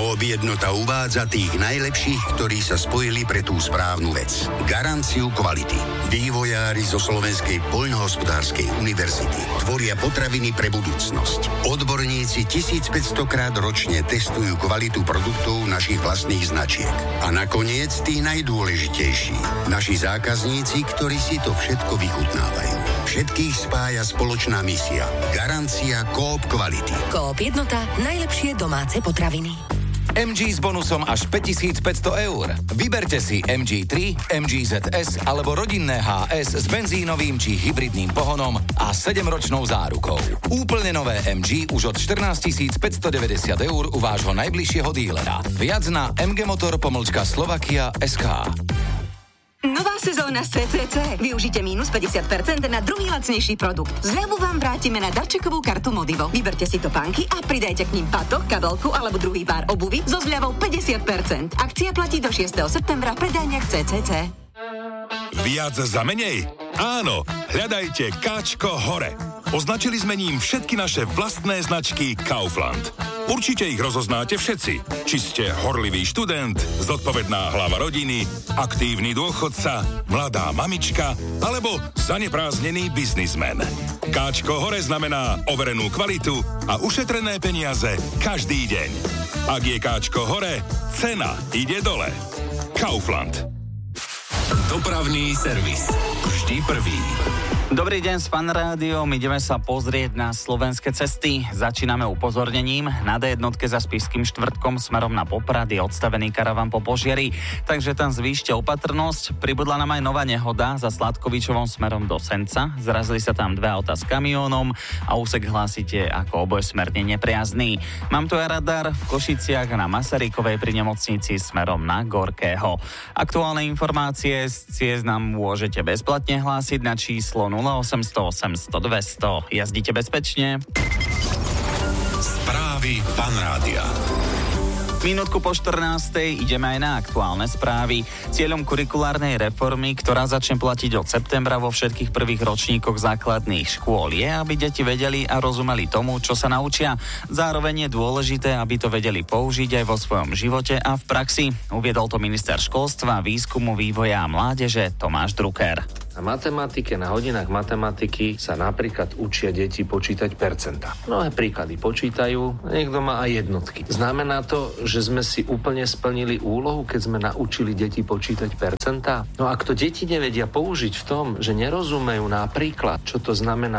Coop Jednota uvádza tých najlepších, ktorí sa spojili pre tú správnu vec. Garanciu kvality. Vývojári zo Slovenskej poľnohospodárskej univerzity tvoria potraviny pre budúcnosť. Odborníci 1500 krát ročne testujú kvalitu produktov našich vlastných značiek. A nakoniec tí najdôležitejší. Naši zákazníci, ktorí si to všetko vychutnávajú. Všetkých spája spoločná misia. Garancia Coop kvality. Coop Jednota. Najlepšie domáce potraviny. MG s bonusom až 5500 eur. Vyberte si MG3, MG ZS alebo rodinné HS s benzínovým či hybridným pohonom a 7-ročnou zárukou. Úplne nové MG už od 14 590 eur u vášho najbližšieho dílera. Viac na mgmotor.Slovakia.sk. Nová sezóna z CCC. Využite mínus 50% na druhý lacnejší produkt. Zľavu vám vrátime na darčekovú kartu Modivo. Vyberte si topánky a pridajte k ním batoh, kabelku alebo druhý pár obuvy so zľavou 50%. Akcia platí do 6. septembra v predajniach CCC. Viac za menej? Áno, hľadajte Káčko hore. Označili sme ním všetky naše vlastné značky Kaufland. Určite ich rozoznáte všetci. Či ste horlivý študent, zodpovedná hlava rodiny, aktívny dôchodca, mladá mamička alebo zanepráznený biznismen. Káčko hore znamená overenú kvalitu a ušetrené peniaze každý deň. Ak je Káčko hore, cena ide dole. Kaufland. Dopravný servis. Vždy prvý. Dobrý deň s Fan Rádiom, ideme sa pozrieť na slovenské cesty. Začíname upozornením. Na D1 za Spišským štvrtkom smerom na Poprad je odstavený karavan po požiari, takže tam zvýšte opatrnosť. Pribudla nám aj nová nehoda za Sladkovičovom smerom do Senca. Zrazili sa tam dve auta s kamiónom a úsek hlásite ako obojsmerne nepriazný. Mám tu aj radar v Košiciach na Masarykovej pri nemocnici smerom na Gorkého. Aktuálne informácie z ciest nám môžete bezplatne hlásiť na číslo 0800 800 200. Jazdite bezpečne. Správy Fan Rádia. Minútku po 14:00 ideme aj na aktuálne správy. Cieľom kurikulárnej reformy, ktorá začne platiť od septembra vo všetkých prvých ročníkoch základných škôl, je, aby deti vedeli a rozumeli tomu, čo sa naučia. Zároveň je dôležité, aby to vedeli použiť aj vo svojom živote a v praxi. Uviedol to minister školstva, výskumu, vývoja a mládeže Tomáš Drucker. Na matematike, na hodinách matematiky sa napríklad učia deti počítať percentá. Mnohé príklady počítajú, niekto má aj jednotky. Znamená to, že sme si úplne splnili úlohu, keď sme naučili deti počítať percentá? No ak to deti nevedia použiť v tom, že nerozumejú napríklad, čo to znamená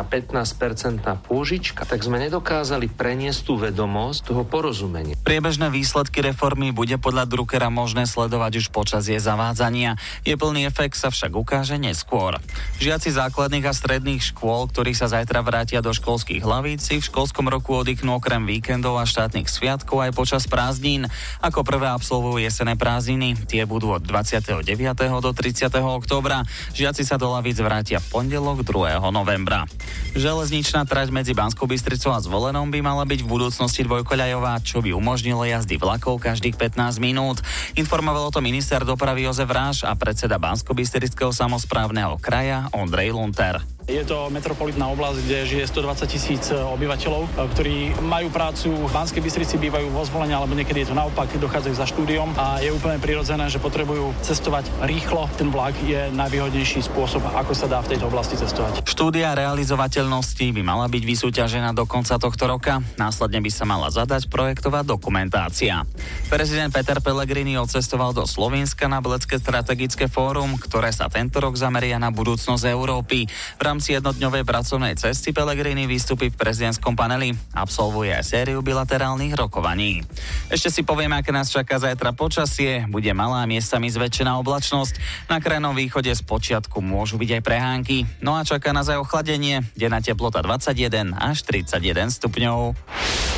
15% pôžička, tak sme nedokázali preniesť tú vedomosť toho porozumenia. Priebežné výsledky reformy bude podľa Druckera možné sledovať už počas jej zavádzania. Jej plný efekt sa však ukáže neskôr. Žiaci základných a stredných škôl, ktorí sa zajtra vrátia do školských hlavíc, si v školskom roku oddychnú okrem víkendov a štátnych sviatkov aj počas prázdnin. Ako prvé absolvujú jesenné prázdniny. Tie budú od 29. do 30. októbra. Žiaci sa do hlavíc vrátia v pondelok 2. novembra. Železničná trať medzi Banskou Bystricou a Zvolenom by mala byť v budúcnosti dvojkoľajová, čo by umožnilo jazdy vlakov každých 15 minút. Informoval o tom minister dopravy Jozef Ráš a predseda Banskobystrického samosprávneho kraja Ondrej Lunter. Je to metropolitná oblasť, kde žije 120 000 obyvateľov, ktorí majú prácu v Banskej Bystrici, bývajú vo Zvolení, alebo niekedy je to naopak, dochádzajú za štúdiom a je úplne prirodzené, že potrebujú cestovať rýchlo. Ten vlak je najvýhodnejší spôsob, ako sa dá v tejto oblasti cestovať. Štúdia realizovateľnosti by mala byť vysúťažená do konca tohto roka. Následne by sa mala zadať projektová dokumentácia. Prezident Peter Pellegrini odcestoval do Slovenska na Bledské strategické fórum, ktoré sa tento rok zameria na budúcnosť Európy. V rámci jednodňovej pracovnej cesty Pellegrini vystúpi v prezidentskom paneli. Absolvuje aj sériu bilaterálnych rokovaní. Ešte si povieme, aké nás čaká zajtra počasie. Bude malá, miestami zväčšená oblačnosť. Na krajnom východe z počiatku môžu byť aj prehánky. No a čaká nás aj ochladenie. Denná teplota 21 až 31 stupňov.